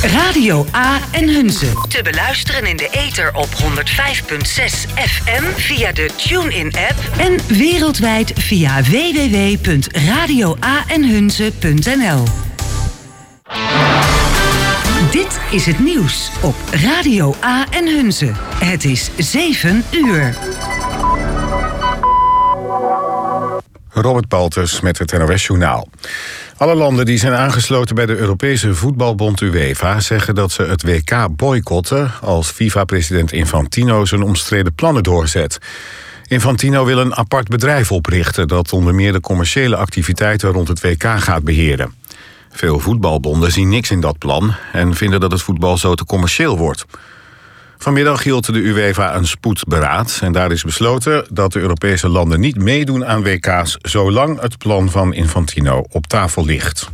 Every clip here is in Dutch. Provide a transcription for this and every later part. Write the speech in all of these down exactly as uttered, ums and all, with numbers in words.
Radio A en Hunze. Te beluisteren in de ether op honderd vijf komma zes F M via de TuneIn-app en wereldwijd via w w w punt radio a en hunze punt n l. Dit is het nieuws op Radio A en Hunze. Het is zeven uur. Robert Baltus met het N O S-journaal. Alle landen die zijn aangesloten bij de Europese voetbalbond UEFA zeggen dat ze het W K boycotten als FIFA-president Infantino zijn omstreden plannen doorzet. Infantino wil een apart bedrijf oprichten dat onder meer de commerciële activiteiten rond het W K gaat beheren. Veel voetbalbonden zien niks in dat plan en vinden dat het voetbal zo te commercieel wordt. Vanmiddag hield de UEFA een spoedberaad en daar is besloten dat de Europese landen niet meedoen aan W K's zolang het plan van Infantino op tafel ligt.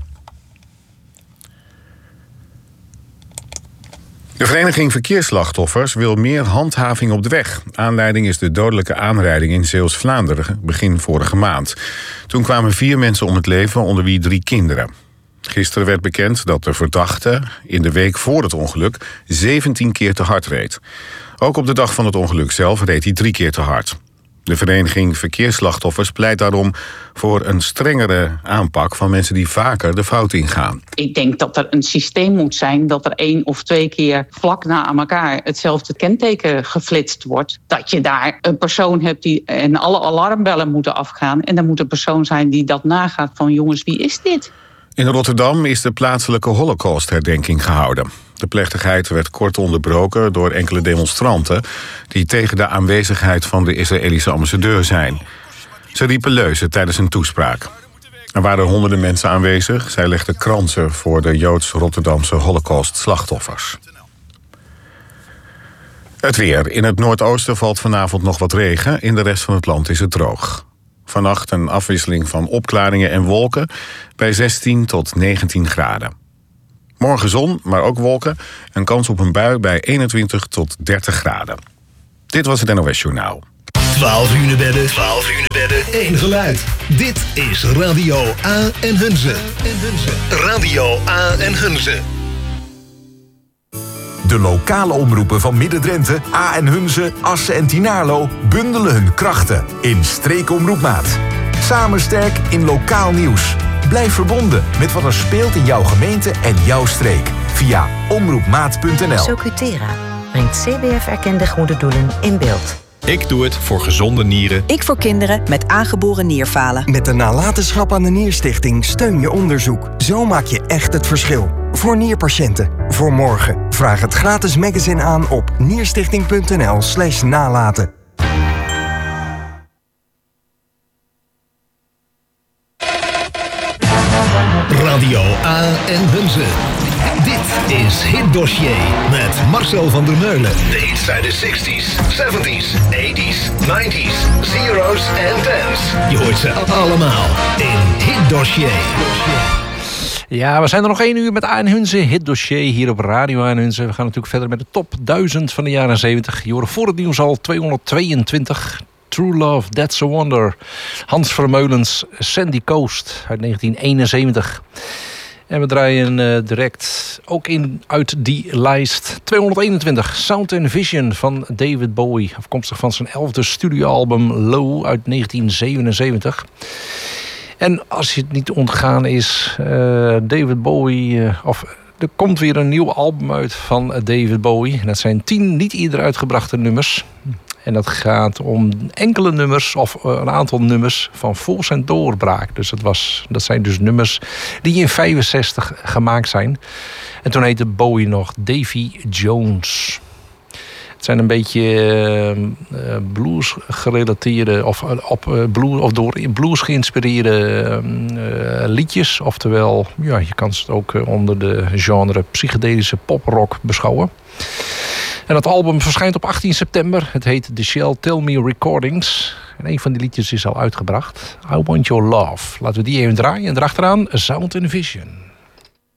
De Vereniging Verkeersslachtoffers wil meer handhaving op de weg. Aanleiding is de dodelijke aanrijding in Zeeuws-Vlaanderen begin vorige maand. Toen kwamen vier mensen om het leven, onder wie drie kinderen. Gisteren werd bekend dat de verdachte in de week voor het ongeluk zeventien keer te hard reed. Ook op de dag van het ongeluk zelf reed hij drie keer te hard. De Vereniging Verkeersslachtoffers pleit daarom voor een strengere aanpak van mensen die vaker de fout ingaan. Ik denk dat er een systeem moet zijn dat er één of twee keer vlak na elkaar hetzelfde kenteken geflitst wordt. Dat je daar een persoon hebt die en alle alarmbellen moeten afgaan. En er moet een persoon zijn die dat nagaat van jongens, wie is dit? In Rotterdam is de plaatselijke Holocaustherdenking gehouden. De plechtigheid werd kort onderbroken door enkele demonstranten die tegen de aanwezigheid van de Israëlische ambassadeur zijn. Ze riepen leuzen tijdens een toespraak. Er waren honderden mensen aanwezig. Zij legden kransen voor de Joods-Rotterdamse Holocaust-slachtoffers. Het weer. In het noordoosten valt vanavond nog wat regen. In de rest van het land is het droog. Vannacht een afwisseling van opklaringen en wolken bij zestien tot negentien graden. Morgen zon, maar ook wolken. Een kans op een bui bij eenentwintig tot dertig graden. Dit was het N O S-journaal. twaalf uur bedden, twaalf uur bedden, één geluid. Dit is Radio A en Hunze. Radio A en Hunze. De lokale omroepen van Midden-Drenthe, A en Hunze, Assen en Tynaarlo bundelen hun krachten in Streekomroepmaat. Samen sterk in lokaal nieuws. Blijf verbonden met wat er speelt in jouw gemeente en jouw streek. Via omroepmaat punt n l. Socutera brengt C B F-erkende goede doelen in beeld. Ik doe het voor gezonde nieren. Ik voor kinderen met aangeboren nierfalen. Met de nalatenschap aan de Nierstichting steun je onderzoek. Zo maak je echt het verschil. Voor nierpatiënten. Voor morgen. Vraag het gratis magazine aan op nierstichting punt n l slash nalaten. Radio A en Hunze. Dit is Hit Dossier met Marcel van der Meulen. De hits uit de zestig's, zeventig's, tachtig's, ninetig's, zero's en tens. Je hoort ze allemaal in Hit Dossier. Ja, we zijn er nog één uur met A en Hunze, Hit Dossier hier op Radio A en Hunze. We gaan natuurlijk verder met de top duizend van de jaren zeventig. Je hoorde voor het nieuws al tweehonderdtweeëntwintig. True Love, That's a Wonder. Hans Vermeulens, Sandy Coast uit negentien eenenzeventig. En we draaien uh, direct ook in uit die lijst. tweehonderdeenentwintig, Sound and Vision van David Bowie. Afkomstig van zijn elfde studioalbum Low uit negentien zevenenzeventig. En als je het niet ontgaan is, uh, David Bowie... Uh, of er komt weer een nieuw album uit van David Bowie. En dat zijn tien niet eerder uitgebrachte nummers. En dat gaat om enkele nummers, of een aantal nummers van voor zijn doorbraak. Dus dat, was, dat zijn dus nummers die in vijfenzestig gemaakt zijn. En toen heette Bowie nog Davy Jones. Het zijn een beetje uh, blues gerelateerde, of, op, uh, blues, of door blues geïnspireerde uh, liedjes. Oftewel, ja, je kan het ook onder de genre psychedelische poprock beschouwen. En dat album verschijnt op achttien september. Het heet The Shall Tell Me Recordings. En een van die liedjes is al uitgebracht. I Want Your Love. Laten we die even draaien. En erachteraan Sound and Vision.